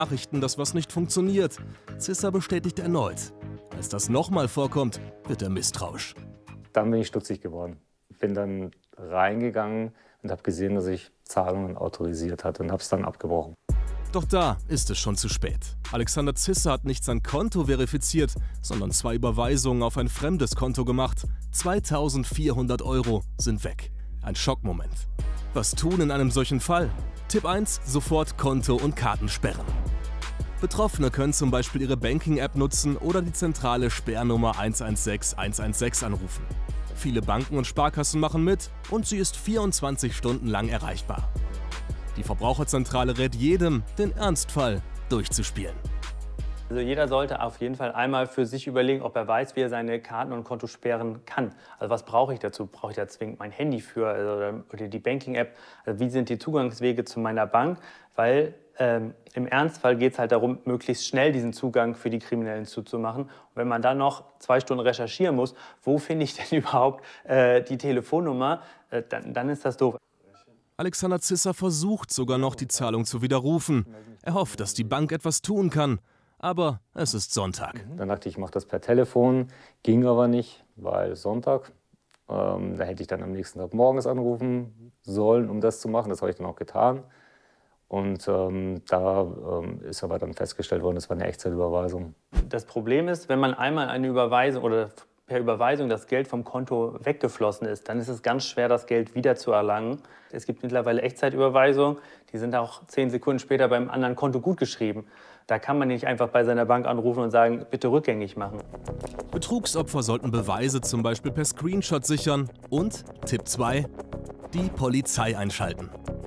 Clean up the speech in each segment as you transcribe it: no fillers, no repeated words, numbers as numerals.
Nachrichten, dass was nicht funktioniert. Zisser bestätigt erneut. Als das nochmal vorkommt, wird er misstrauisch. Dann bin ich stutzig geworden. Bin dann reingegangen und habe gesehen, dass ich Zahlungen autorisiert hatte und habe es dann abgebrochen. Doch da ist es schon zu spät. Alexander Zisser hat nicht sein Konto verifiziert, sondern 2 Überweisungen auf ein fremdes Konto gemacht. 2.400 € sind weg. Ein Schockmoment. Was tun in einem solchen Fall? Tipp 1: sofort Konto und Karten sperren. Betroffene können zum Beispiel ihre Banking-App nutzen oder die zentrale Sperrnummer 116 116 anrufen. Viele Banken und Sparkassen machen mit und sie ist 24 Stunden lang erreichbar. Die Verbraucherzentrale rät jedem, den Ernstfall durchzuspielen. Also jeder sollte auf jeden Fall einmal für sich überlegen, ob er weiß, wie er seine Karten und Kontos sperren kann. Also was brauche ich dazu? Brauche ich da zwingend mein Handy für oder die Banking-App? Also wie sind die Zugangswege zu meiner Bank? Weil im Ernstfall geht es halt darum, möglichst schnell diesen Zugang für die Kriminellen zuzumachen. Und wenn man dann noch 2 Stunden recherchieren muss, wo finde ich denn überhaupt die Telefonnummer, dann ist das doof. Alexander Zisser versucht sogar noch, die Zahlung zu widerrufen. Er hofft, dass die Bank etwas tun kann. Aber es ist Sonntag. Dann dachte ich, ich mache das per Telefon. Ging aber nicht, weil Sonntag. Da hätte ich dann am nächsten Tag morgens anrufen sollen, um das zu machen. Das habe ich dann auch getan. Und da ist aber dann festgestellt worden, es war eine Echtzeitüberweisung. Das Problem ist, wenn man einmal eine Überweisung oder per Überweisung das Geld vom Konto weggeflossen ist, dann ist es ganz schwer, das Geld wieder zu erlangen. Es gibt mittlerweile Echtzeitüberweisungen, die sind auch 10 Sekunden später beim anderen Konto gutgeschrieben. Da kann man nicht einfach bei seiner Bank anrufen und sagen, bitte rückgängig machen. Betrugsopfer sollten Beweise zum Beispiel per Screenshot sichern. Und, Tipp 2, die Polizei einschalten.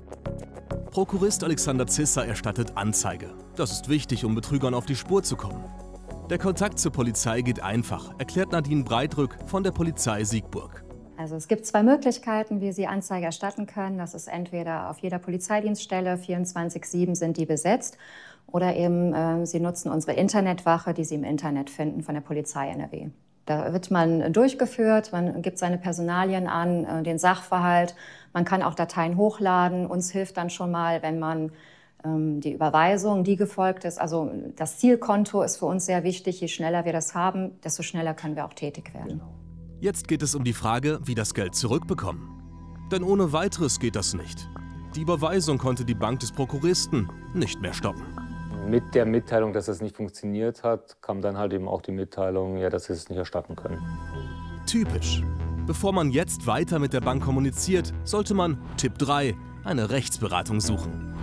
Prokurist Alexander Zisser erstattet Anzeige. Das ist wichtig, um Betrügern auf die Spur zu kommen. Der Kontakt zur Polizei geht einfach, erklärt Nadine Breitrück von der Polizei Siegburg. Also es gibt 2 Möglichkeiten, wie Sie Anzeige erstatten können. Das ist entweder auf jeder Polizeidienststelle, 24/7 sind die besetzt, oder eben Sie nutzen unsere Internetwache, die Sie im Internet finden von der Polizei NRW. Da wird man durchgeführt, man gibt seine Personalien an, den Sachverhalt, man kann auch Dateien hochladen. Uns hilft dann schon mal, wenn man die Überweisung, die gefolgt ist. Also das Zielkonto ist für uns sehr wichtig. Je schneller wir das haben, desto schneller können wir auch tätig werden. Jetzt geht es um die Frage, wie das Geld zurückbekommen. Denn ohne weiteres geht das nicht. Die Überweisung konnte die Bank des Prokuristen nicht mehr stoppen. Mit der Mitteilung, dass es nicht funktioniert hat, kam dann halt eben auch die Mitteilung, ja, dass sie es nicht erstatten können. Typisch. Bevor man jetzt weiter mit der Bank kommuniziert, sollte man, Tipp 3, eine Rechtsberatung suchen.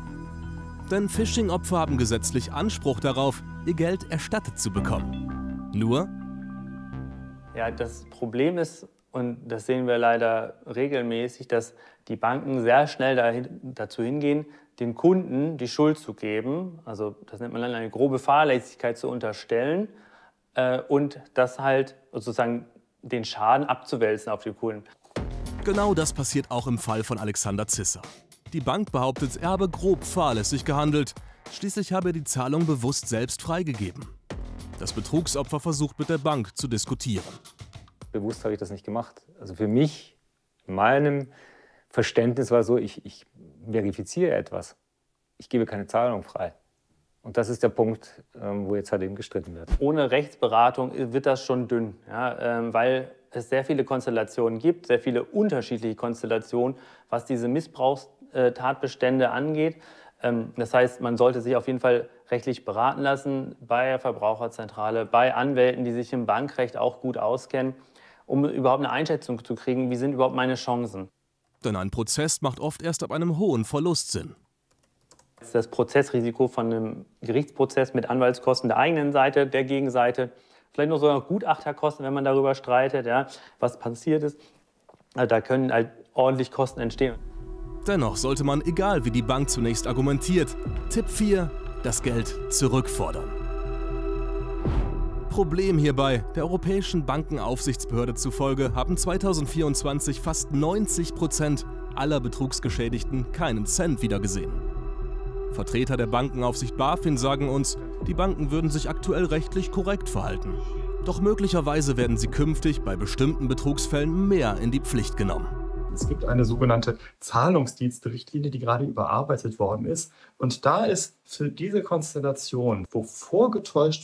Denn Phishing-Opfer haben gesetzlich Anspruch darauf, ihr Geld erstattet zu bekommen. Nur? Ja, das Problem ist, und das sehen wir leider regelmäßig, dass die Banken sehr schnell dazu hingehen, den Kunden die Schuld zu geben, also das nennt man dann eine grobe Fahrlässigkeit zu unterstellen und das halt sozusagen den Schaden abzuwälzen auf die Kunden. Genau das passiert auch im Fall von Alexander Zisser. Die Bank behauptet, er habe grob fahrlässig gehandelt. Schließlich habe er die Zahlung bewusst selbst freigegeben. Das Betrugsopfer versucht mit der Bank zu diskutieren. Bewusst habe ich das nicht gemacht. Also für mich, in meinem Verständnis war so, ich verifiziere etwas. Ich gebe keine Zahlung frei. Und das ist der Punkt, wo jetzt halt eben gestritten wird. Ohne Rechtsberatung wird das schon dünn, ja, weil es sehr viele Konstellationen gibt, sehr viele unterschiedliche Konstellationen, was diese Missbrauchstatbestände angeht. Das heißt, man sollte sich auf jeden Fall rechtlich beraten lassen bei der Verbraucherzentrale, bei Anwälten, die sich im Bankrecht auch gut auskennen, um überhaupt eine Einschätzung zu kriegen, wie sind überhaupt meine Chancen. Denn ein Prozess macht oft erst ab einem hohen Verlust Sinn. Das Prozessrisiko von einem Gerichtsprozess mit Anwaltskosten der eigenen Seite, der Gegenseite, vielleicht noch sogar Gutachterkosten, wenn man darüber streitet, ja, was passiert ist. Da können halt ordentlich Kosten entstehen. Dennoch sollte man, egal wie die Bank zunächst argumentiert, Tipp 4, das Geld zurückfordern. Problem hierbei, der Europäischen Bankenaufsichtsbehörde zufolge haben 2024 fast 90% aller Betrugsgeschädigten keinen Cent wiedergesehen. Vertreter der Bankenaufsicht BaFin sagen uns, die Banken würden sich aktuell rechtlich korrekt verhalten. Doch möglicherweise werden sie künftig bei bestimmten Betrugsfällen mehr in die Pflicht genommen. Es gibt eine sogenannte Zahlungsdienste-Richtlinie, die gerade überarbeitet worden ist. Und da ist für diese Konstellation, wo vorgetäuscht